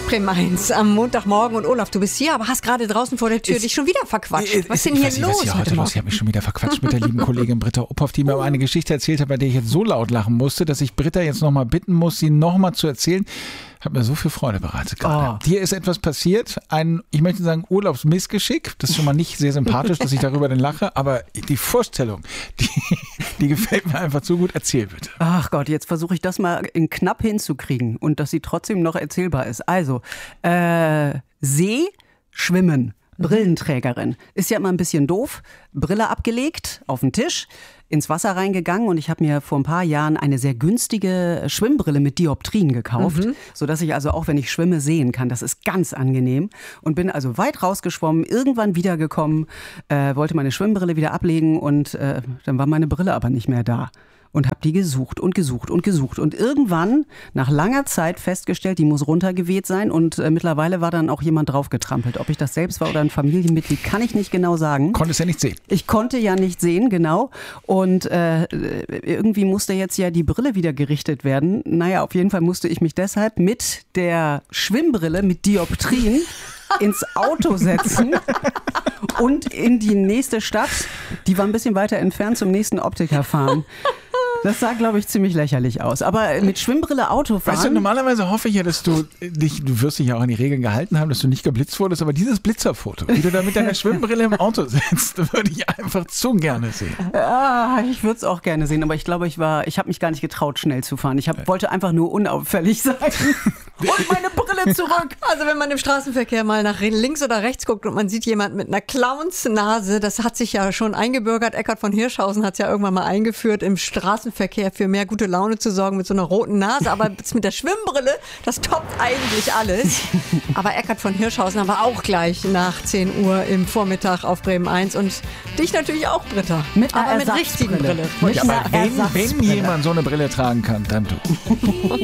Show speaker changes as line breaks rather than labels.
Bremen 1 am Montagmorgen und Olaf, du bist hier, aber hast gerade draußen vor der Tür dich schon wieder verquatscht. Was ist denn hier los?
Ich habe mich schon wieder verquatscht mit der lieben Kollegin Britta Uphoff, die mir eine Geschichte erzählt hat, bei der ich jetzt so laut lachen musste, dass ich Britta jetzt nochmal bitten muss, sie nochmal zu erzählen. Hat mir so viel Freude bereitet gerade. Dir ist etwas passiert, ich möchte sagen Urlaubsmissgeschick. Das ist schon mal nicht sehr sympathisch, dass ich darüber denn lache, aber die Vorstellung, die gefällt mir einfach zu gut. Erzähl bitte.
Ach Gott, jetzt versuche ich das mal in knapp hinzukriegen und dass sie trotzdem noch erzählbar ist. Also, See, Schwimmen, Brillenträgerin. Ist ja immer ein bisschen doof. Brille abgelegt, auf den Tisch, ins Wasser reingegangen und ich habe mir vor ein paar Jahren eine sehr günstige Schwimmbrille mit Dioptrien gekauft, sodass ich also auch, wenn ich schwimme, sehen kann. Das ist ganz angenehm und bin also weit rausgeschwommen, irgendwann wiedergekommen, wollte meine Schwimmbrille wieder ablegen und dann war meine Brille aber nicht mehr da. Und habe die gesucht und irgendwann nach langer Zeit festgestellt, die muss runtergeweht sein und mittlerweile war dann auch jemand draufgetrampelt. Ob ich das selbst war oder ein Familienmitglied, kann ich nicht genau sagen.
Konntest ja nicht sehen.
Ich konnte ja nicht sehen, genau. Und irgendwie musste jetzt ja die Brille wieder gerichtet werden. Naja, auf jeden Fall musste ich mich deshalb mit der Schwimmbrille mit Dioptrien ins Auto setzen und in die nächste Stadt, die war ein bisschen weiter entfernt, zum nächsten Optiker fahren. Das sah, glaube ich, ziemlich lächerlich aus. Aber mit Schwimmbrille Auto fahren...
Weißt du, normalerweise hoffe ich ja, dass du wirst dich ja auch an die Regeln gehalten haben, dass du nicht geblitzt wurdest, aber dieses Blitzerfoto, wie du da mit deiner Schwimmbrille im Auto sitzt, würde ich einfach zu gerne sehen.
Ja, ich würde es auch gerne sehen, aber ich glaube, ich habe mich gar nicht getraut, schnell zu fahren. Ich wollte einfach nur unauffällig sein. Und meine Brille zurück.
Also wenn man im Straßenverkehr mal nach links oder rechts guckt und man sieht jemanden mit einer Clownsnase, das hat sich ja schon eingebürgert. Eckhard von Hirschhausen hat es ja irgendwann mal eingeführt, im Straßenverkehr für mehr gute Laune zu sorgen mit so einer roten Nase. Aber das mit der Schwimmbrille, das toppt eigentlich alles. Aber Eckhard von Hirschhausen aber auch gleich nach 10 Uhr im Vormittag auf Bremen 1 und dich natürlich auch, Britta.
Mit
aber mit richtigen Brille.
Ja, aber wenn jemand so eine Brille tragen kann, dann du.